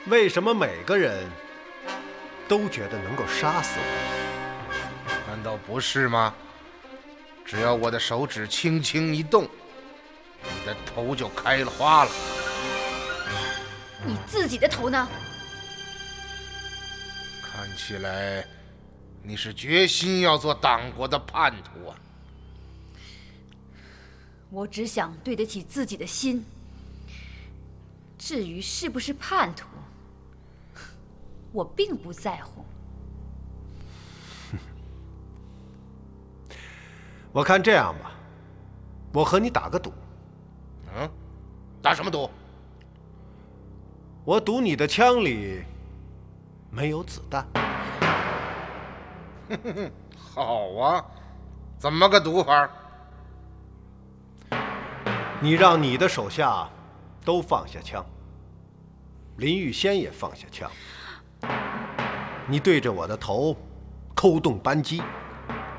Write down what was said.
为什么每个人都觉得能够杀死我？ 难道不是吗？只要我的手指轻轻一动，你的头就开了花了。 你自己的头呢？ 看起来你是决心要做党国的叛徒啊！ 我只想对得起自己的心，至于是不是叛徒，我并不在乎。 我看这样吧，我和你打个赌。 打什么赌？ 我赌你的枪里没有子弹。 好啊，怎么个赌法？ 你让你的手下都放下枪，林玉仙也放下枪，你对着我的头扣动扳机。